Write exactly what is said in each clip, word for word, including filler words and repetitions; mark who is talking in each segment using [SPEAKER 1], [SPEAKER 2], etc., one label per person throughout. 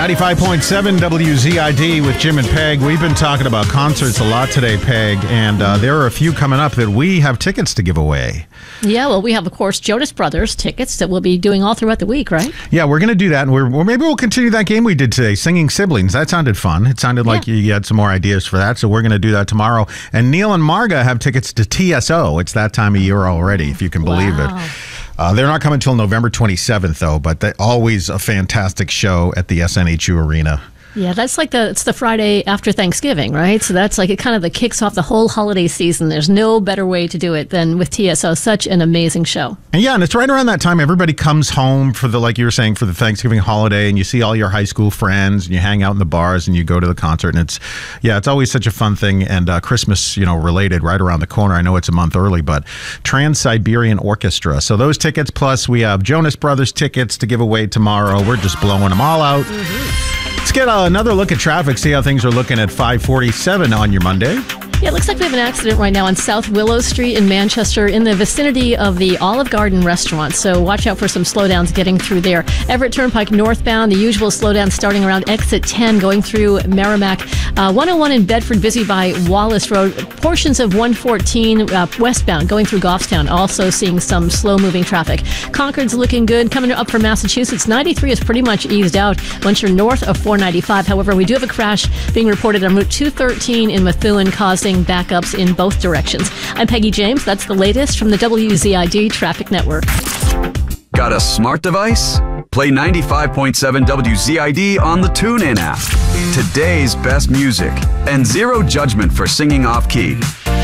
[SPEAKER 1] ninety-five point seven W Z I D with Jim and Peg. We've been talking about concerts a lot today, Peg, and uh, there are a few coming up that we have tickets to give away.
[SPEAKER 2] Yeah, well, we have, of course, Jonas Brothers tickets that we'll be doing all throughout the week, right?
[SPEAKER 1] Yeah, we're going to do that, and we're, well, maybe we'll continue that game we did today, Singing Siblings. That sounded fun. It sounded like yeah. you had some more ideas for that, so we're going to do that tomorrow. And Neil and Marga have tickets to T S O. It's that time of year already, if you can believe
[SPEAKER 2] wow.
[SPEAKER 1] it. Uh, they're not coming until November twenty-seventh, though, but they, always a fantastic show at the S N H U Arena.
[SPEAKER 2] Yeah, that's like the it's the Friday after Thanksgiving, right? So that's like it kind of the kicks off the whole holiday season. There's no better way to do it than with T S O. Such an amazing show.
[SPEAKER 1] And yeah, and it's right around that time everybody comes home for the, like you were saying, for the Thanksgiving holiday, and you see all your high school friends, and you hang out in the bars, and you go to the concert, and it's, yeah, it's always such a fun thing, and uh, Christmas, you know, related right around the corner. I know it's a month early, but Trans-Siberian Orchestra. So those tickets, plus we have Jonas Brothers tickets to give away tomorrow. We're just blowing them all out. Mm-hmm. Let's get uh, another look at traffic, see how things are looking at five forty-seven on your Monday.
[SPEAKER 2] Yeah, it looks like we have an accident right now on South Willow Street in Manchester in the vicinity of the Olive Garden restaurant. So watch out for some slowdowns getting through there. Everett Turnpike northbound, the usual slowdown starting around exit ten going through Merrimack. Uh, one oh one in Bedford, busy by Wallace Road. Portions of one fourteen uh, westbound going through Goffstown, also seeing some slow-moving traffic. Concord's looking good. Coming up from Massachusetts, ninety-three is pretty much eased out once you're north of four ninety-five. However, we do have a crash being reported on Route two thirteen in Methuen, causing backups in both directions. I'm Peggy James. That's the latest from the W Z I D Traffic Network.
[SPEAKER 3] Got a smart device? Play ninety-five point seven W Z I D on the TuneIn app. Today's best music and zero judgment for singing off-key.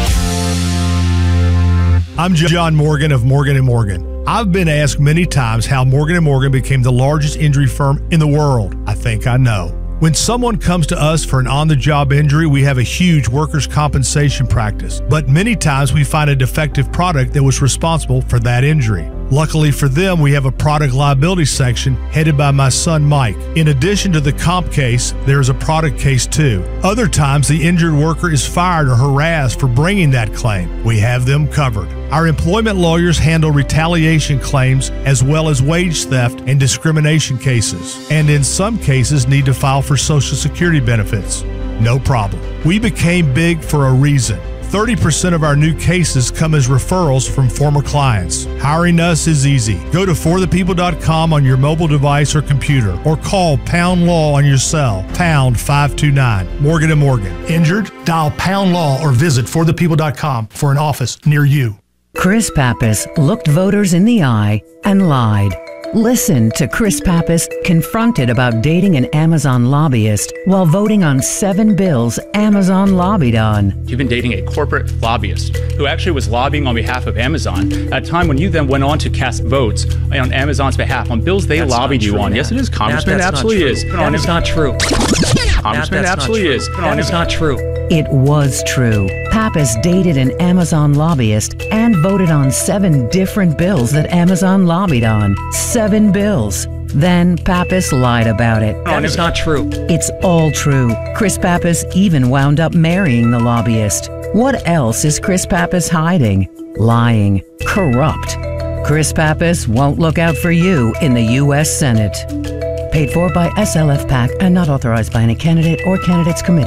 [SPEAKER 4] I'm John Morgan of Morgan and Morgan. I've been asked many times how Morgan and Morgan became the largest injury firm in the world. I think I know. When someone comes to us for an on-the-job injury, we have a huge workers' compensation practice, but many times we find a defective product that was responsible for that injury. Luckily for them, we have a product liability section headed by my son Mike. In addition to the comp case, there is a product case too. Other times, the injured worker is fired or harassed for bringing that claim. We have them covered. Our employment lawyers handle retaliation claims as well as wage theft and discrimination cases, and in some cases need to file for Social Security benefits. No problem. We became big for a reason. thirty percent of our new cases come as referrals from former clients. Hiring us is easy. Go to for the people dot com on your mobile device or computer, or call Pound Law on your cell, pound five two nine. Morgan and Morgan. Injured? Dial Pound Law or visit for the people dot com for an office near you.
[SPEAKER 5] Chris Pappas looked voters in the eye and lied. Listen to Chris Pappas confronted about dating an Amazon lobbyist while voting on seven bills Amazon lobbied on.
[SPEAKER 6] You've been dating a corporate lobbyist who actually was lobbying on behalf of Amazon at a time when you then went on to cast votes on Amazon's behalf on bills they
[SPEAKER 7] that's
[SPEAKER 6] lobbied you
[SPEAKER 7] true,
[SPEAKER 6] on.
[SPEAKER 7] man.
[SPEAKER 6] Yes, it is. Congressman,
[SPEAKER 7] that,
[SPEAKER 6] absolutely is.
[SPEAKER 7] That is not true.
[SPEAKER 6] Congressman,
[SPEAKER 7] that,
[SPEAKER 6] absolutely
[SPEAKER 7] not
[SPEAKER 6] is.
[SPEAKER 7] That is not true.
[SPEAKER 5] It was true. Pappas dated an Amazon lobbyist and voted on seven different bills that Amazon lobbied on. Seven bills. Then Pappas lied about it.
[SPEAKER 7] That is not true.
[SPEAKER 5] It's all true. Chris Pappas even wound up marrying the lobbyist. What else is Chris Pappas hiding? Lying. Corrupt. Chris Pappas won't look out for you in the U S Senate. Paid for by S L F PAC and not authorized by any candidate or candidates committee.